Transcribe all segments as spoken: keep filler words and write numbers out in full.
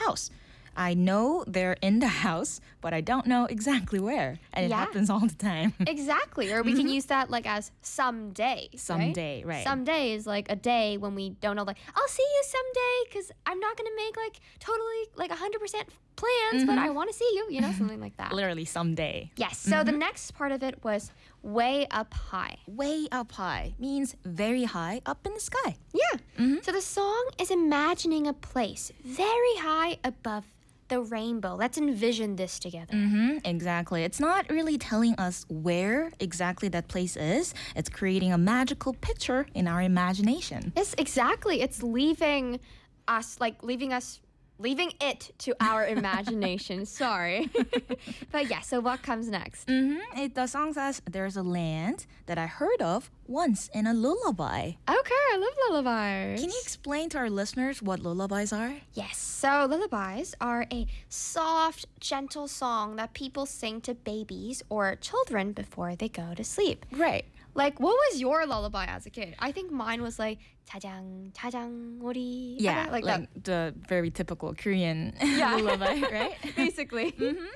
house. I know they're in the house, but I don't know exactly where. And it Yeah. happens all the time. Exactly. Or we can use that like as someday. Someday, right. Someday is like a day when we don't know, like, I'll see you someday because I'm not going to make like totally like one hundred percent plans, but I want to see you, you know, something like that. Literally someday. Yes. So the next part of it was way up high. Way up high means very high up in the sky. Yeah. So the song is imagining a place very high above the rainbow. Let's envision this together. hmm exactly. It's not really telling us where exactly that place is. It's creating a magical picture in our imagination. Yes, exactly. It's leaving us, like leaving us, leaving it to our imagination. Sorry. But yeah, so what comes next? hmm It, the song says, there's a land that I heard of once in a lullaby. Okay, I love lullabies. Can you explain to our listeners what lullabies are? Yes, so lullabies are a soft, gentle song that people sing to babies or children before they go to sleep. Right. Like, what was your lullaby as a kid? I think mine was like, 짜장, 짜장, 우리. Yeah, like, like, that. the very typical Korean Yeah. lullaby, right? Basically.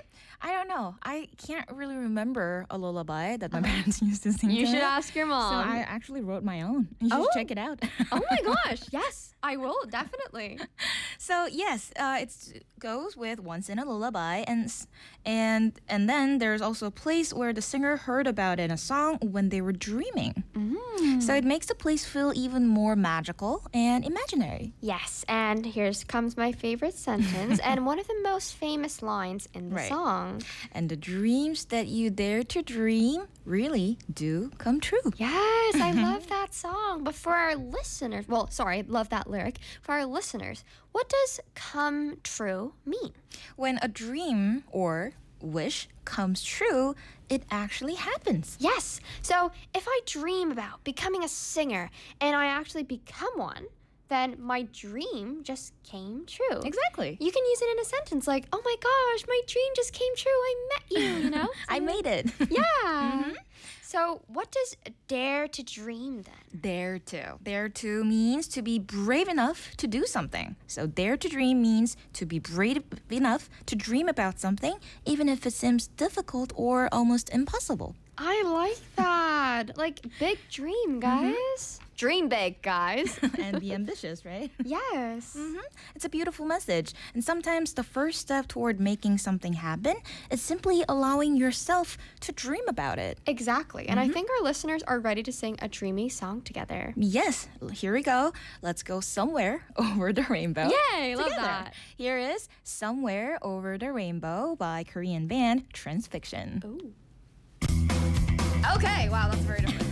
I don't know. I can't really remember a lullaby that my parents used to sing. You to should us. ask your So mom. I actually wrote my own. You should Oh. check it out. Oh my gosh, yes, I will, definitely. So yes, uh, it goes with once in a lullaby, and s- and and then there's also a place where the singer heard about it in a song when they were dreaming. So it makes the place feel even more magical and imaginary. Yes, and here's comes my favorite sentence and one of the most famous lines in the Right. song. And the dreams that you dare to dream really do come true. Yes, I love that song. But for our listeners, well, sorry, love that lyric. For our listeners, what does come true mean? When a dream or wish comes true, it actually happens. Yes. So if I dream about becoming a singer and I actually become one, then my dream just came true. Exactly. You can use it in a sentence like, oh my gosh, my dream just came true. I met you, you know? I made it. Yeah. So what does dare to dream then? Dare to. Dare to means to be brave enough to do something. So dare to dream means to be brave enough to dream about something, even if it seems difficult or almost impossible. I like that. Like, big dream, guys. Dream big, guys. And be ambitious, right? Yes. hmm It's a beautiful message. And sometimes the first step toward making something happen is simply allowing yourself to dream about it. Exactly. And I think our listeners are ready to sing a dreamy song together. Yes, here we go. Let's go somewhere over the rainbow. Yay, love together. that. Here is Somewhere Over the Rainbow by Korean band Transfiction. Ooh. Okay, wow, that's very different.